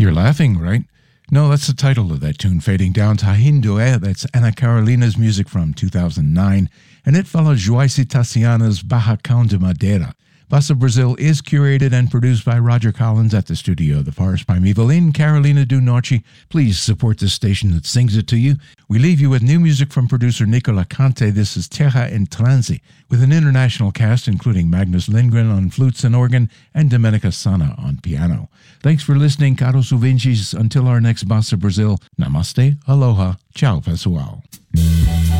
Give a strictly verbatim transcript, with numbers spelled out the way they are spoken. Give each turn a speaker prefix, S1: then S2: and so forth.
S1: You're laughing, right? No, that's the title of that tune, Fading Down, Tahindoe. That's Ana Carolina's music from two thousand nine, and it follows Joyce Tassiana's Barracão de Madeira. Bossa Brazil is curated and produced by Roger Collins at the studio The Forest Primeval in Carolina do Norte. Please support the station that sings it to you. We leave you with new music from producer Nicola Cante. This is Terra in Transi, with an international cast including Magnus Lindgren on flutes and organ and Domenica Sana on piano. Thanks for listening, caros ouvintes. Until our next Bossa Brazil, namaste, aloha, ciao pessoal.